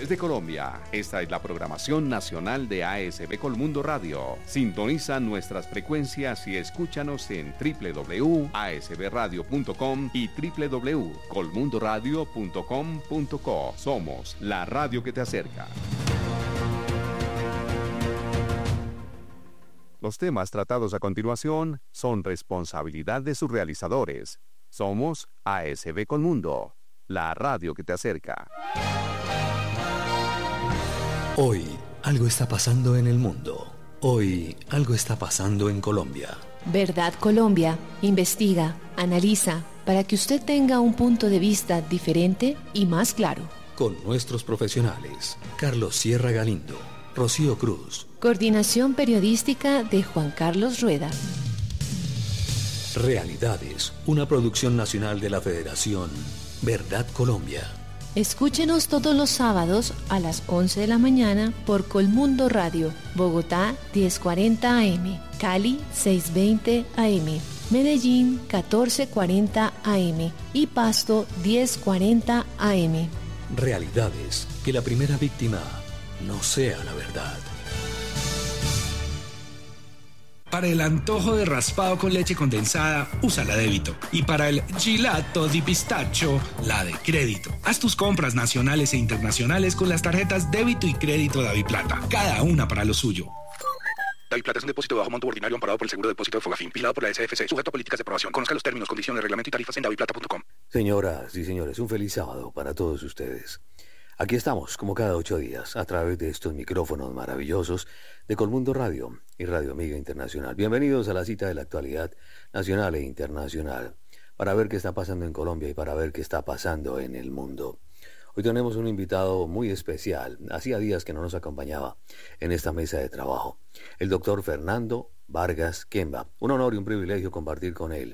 Desde Colombia, esta es la programación nacional de ASB Colmundo Radio. Sintoniza nuestras frecuencias y escúchanos en www.asbradio.com y www.colmundoradio.com.co. Somos la radio que te acerca. Los temas tratados a continuación son responsabilidad de sus realizadores. Somos ASB Colmundo, la radio que te acerca. Hoy algo está pasando en el mundo. Hoy algo está pasando en Colombia. Verdad Colombia investiga, analiza, para que usted tenga un punto de vista diferente y más claro. Con nuestros profesionales, Carlos Sierra Galindo, Rocío Cruz. Coordinación periodística de Juan Carlos Rueda. Realidades, una producción nacional de la Federación Verdad Colombia. Escúchenos todos los sábados a las 11 de la mañana por Colmundo Radio, Bogotá 1040 AM, Cali 620 AM, Medellín 1440 AM y Pasto 1040 AM. Realidades, que la primera víctima no sea la verdad. Para el antojo de raspado con leche condensada, usa la débito. Y para el gelato di pistacho, la de crédito. Haz tus compras nacionales e internacionales con las tarjetas débito y crédito DaviPlata. Cada una para lo suyo. DaviPlata es un depósito de bajo monto ordinario amparado por el seguro de depósito de Fogafín, vigilado por la SFC, sujeto a políticas de aprobación. Conozca los términos, condiciones, reglamento y tarifas en daviplata.com. Señoras y señores, un feliz sábado para todos ustedes. Aquí estamos, como cada 8 días, a través de estos micrófonos maravillosos de Colmundo Radio y Radio Amiga Internacional. Bienvenidos a la cita de la actualidad nacional e internacional, para ver qué está pasando en Colombia y para ver qué está pasando en el mundo. Hoy tenemos un invitado muy especial. Hacía días que no nos acompañaba en esta mesa de trabajo. El doctor Fernando Vargas Quemba. Un honor y un privilegio compartir con él.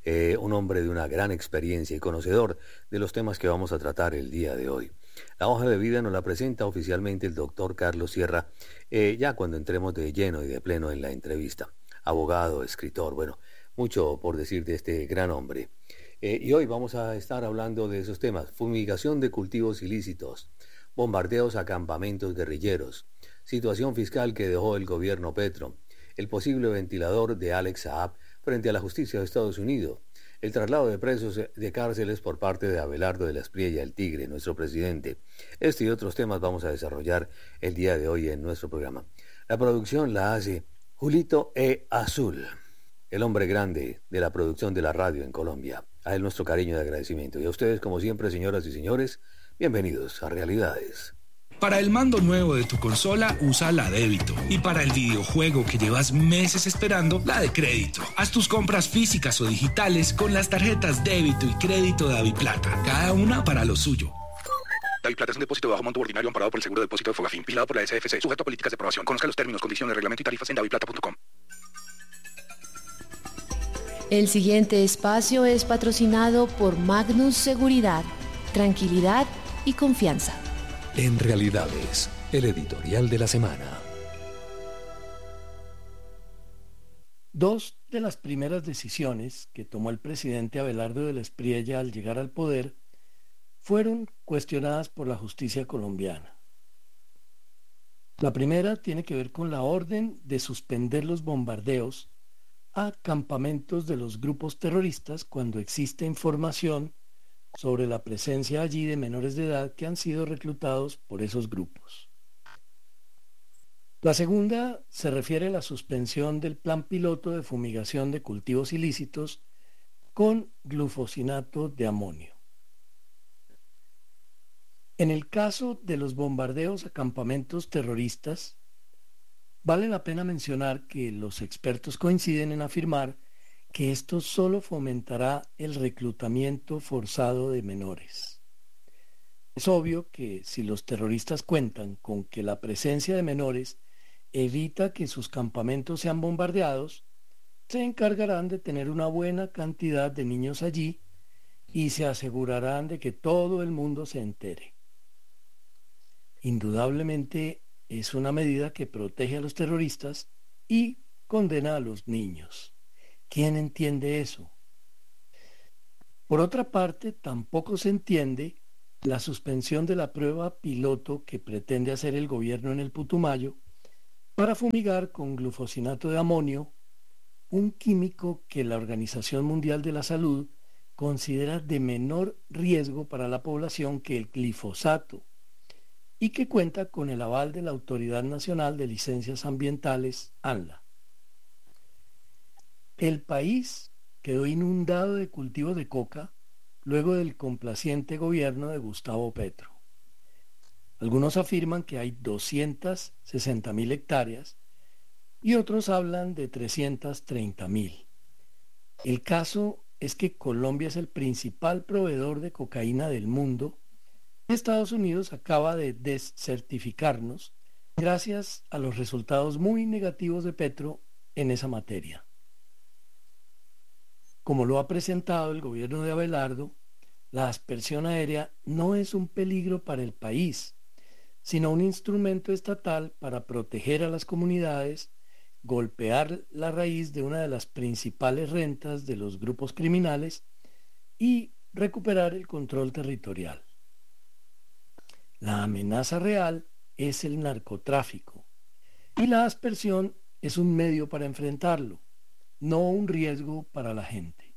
Un hombre de una gran experiencia y conocedor de los temas que vamos a tratar el día de hoy. La hoja de vida nos la presenta oficialmente el doctor Carlos Sierra, ya cuando entremos de lleno y de pleno en la entrevista. Abogado, escritor, bueno, mucho por decir de este gran hombre. Y hoy vamos a estar hablando de esos temas: fumigación de cultivos ilícitos, bombardeos a campamentos guerrilleros, situación fiscal que dejó el gobierno Petro, el posible ventilador de Alex Saab frente a la justicia de Estados Unidos, el traslado de presos de cárceles por parte de Abelardo de la Espriella, el Tigre, nuestro presidente. Este y otros temas vamos a desarrollar el día de hoy en nuestro programa. La producción la hace Julito E. Azul, el hombre grande de la producción de la radio en Colombia. A él nuestro cariño y agradecimiento. Y a ustedes, como siempre, señoras y señores, bienvenidos a Realidades. Para el mando nuevo de tu consola, usa la débito. Y para el videojuego que llevas meses esperando, la de crédito. Haz tus compras físicas o digitales con las tarjetas débito y crédito DaviPlata. Cada una para lo suyo. DaviPlata es un depósito de bajo monto ordinario amparado por el seguro de depósito de Fogafín, vigilado por la SFC, sujeto a políticas de aprobación. Conozca los términos, condiciones, reglamento y tarifas en daviplata.com. El siguiente espacio es patrocinado por Magnus Seguridad, tranquilidad y confianza. En Realidades, el editorial de la semana. Dos de las primeras decisiones que tomó el presidente Abelardo de la Espriella al llegar al poder fueron cuestionadas por la justicia colombiana. La primera tiene que ver con la orden de suspender los bombardeos a campamentos de los grupos terroristas cuando existe información sobre la presencia allí de menores de edad que han sido reclutados por esos grupos. La segunda se refiere a la suspensión del plan piloto de fumigación de cultivos ilícitos con glufosinato de amonio. En el caso de los bombardeos a campamentos terroristas, vale la pena mencionar que los expertos coinciden en afirmar que esto solo fomentará el reclutamiento forzado de menores. Es obvio que si los terroristas cuentan con que la presencia de menores evita que sus campamentos sean bombardeados, se encargarán de tener una buena cantidad de niños allí y se asegurarán de que todo el mundo se entere. Indudablemente es una medida que protege a los terroristas y condena a los niños. ¿Quién entiende eso? Por otra parte, tampoco se entiende la suspensión de la prueba piloto que pretende hacer el gobierno en el Putumayo para fumigar con glufosinato de amonio, un químico que la Organización Mundial de la Salud considera de menor riesgo para la población que el glifosato y que cuenta con el aval de la Autoridad Nacional de Licencias Ambientales, ANLA. El país quedó inundado de cultivos de coca luego del complaciente gobierno de Gustavo Petro. Algunos afirman que hay 260.000 hectáreas y otros hablan de 330.000. El caso es que Colombia es el principal proveedor de cocaína del mundo. Estados Unidos acaba de descertificarnos gracias a los resultados muy negativos de Petro en esa materia. Como lo ha presentado el gobierno de Abelardo, la aspersión aérea no es un peligro para el país, sino un instrumento estatal para proteger a las comunidades, golpear la raíz de una de las principales rentas de los grupos criminales y recuperar el control territorial. La amenaza real es el narcotráfico y la aspersión es un medio para enfrentarlo, no un riesgo para la gente.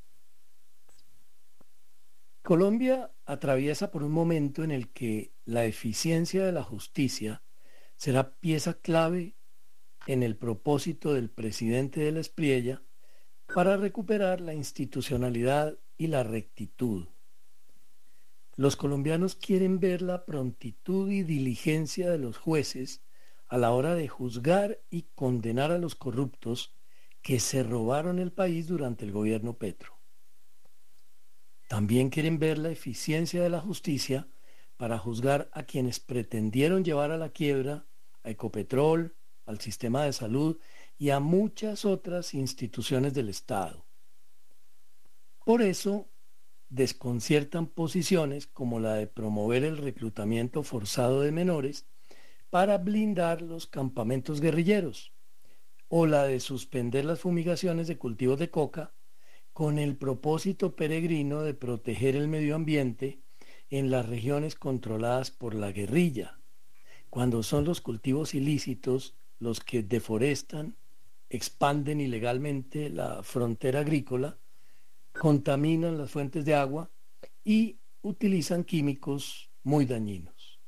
Colombia atraviesa por un momento en el que la eficiencia de la justicia será pieza clave en el propósito del presidente de la Espriella para recuperar la institucionalidad y la rectitud. Los colombianos quieren ver la prontitud y diligencia de los jueces a la hora de juzgar y condenar a los corruptos que se robaron el país durante el gobierno Petro. También quieren ver la eficiencia de la justicia para juzgar a quienes pretendieron llevar a la quiebra a Ecopetrol, al sistema de salud y a muchas otras instituciones del Estado. Por eso, desconciertan posiciones como la de promover el reclutamiento forzado de menores para blindar los campamentos guerrilleros, o la de suspender las fumigaciones de cultivos de coca con el propósito peregrino de proteger el medio ambiente en las regiones controladas por la guerrilla, cuando son los cultivos ilícitos los que deforestan, expanden ilegalmente la frontera agrícola, contaminan las fuentes de agua y utilizan químicos muy dañinos.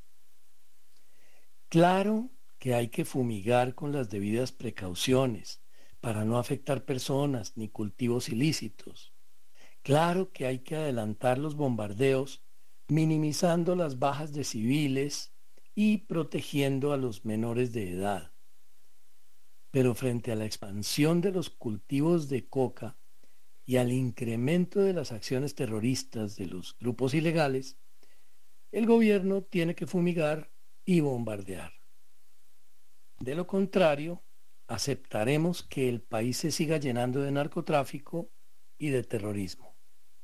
Claro que hay que fumigar con las debidas precauciones para no afectar personas ni cultivos ilícitos. Claro que hay que adelantar los bombardeos, minimizando las bajas de civiles y protegiendo a los menores de edad. Pero frente a la expansión de los cultivos de coca y al incremento de las acciones terroristas de los grupos ilegales, el gobierno tiene que fumigar y bombardear. De lo contrario, aceptaremos que el país se siga llenando de narcotráfico y de terrorismo.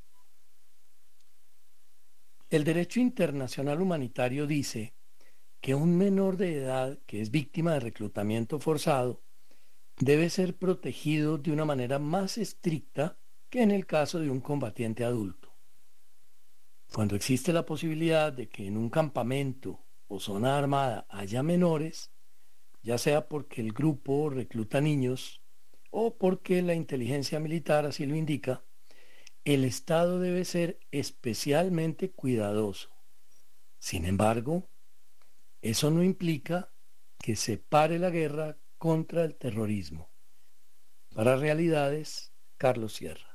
El derecho internacional humanitario dice que un menor de edad que es víctima de reclutamiento forzado debe ser protegido de una manera más estricta que en el caso de un combatiente adulto. Cuando existe la posibilidad de que en un campamento o zona armada haya menores, ya sea porque el grupo recluta niños o porque la inteligencia militar así lo indica, el Estado debe ser especialmente cuidadoso. Sin embargo, eso no implica que se pare la guerra contra el terrorismo. Para Realidades, Carlos Sierra.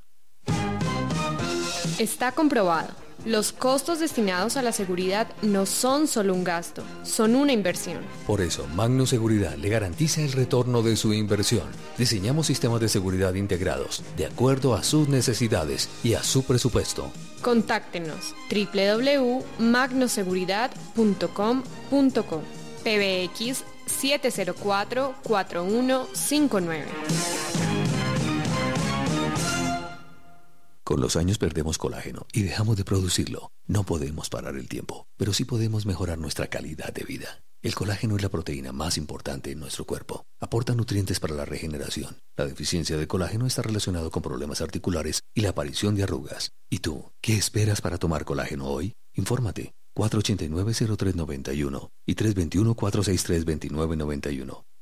Está comprobado. Los costos destinados a la seguridad no son solo un gasto, son una inversión. Por eso, Magno Seguridad le garantiza el retorno de su inversión. Diseñamos sistemas de seguridad integrados, de acuerdo a sus necesidades y a su presupuesto. Contáctenos www.magnoseguridad.com.co PBX 704-4159. Con los años perdemos colágeno y dejamos de producirlo. No podemos parar el tiempo, pero sí podemos mejorar nuestra calidad de vida. El colágeno es la proteína más importante en nuestro cuerpo. Aporta nutrientes para la regeneración. La deficiencia de colágeno está relacionada con problemas articulares y la aparición de arrugas. ¿Y tú, qué esperas para tomar colágeno hoy? Infórmate. 489-0391 y 321-463-2991.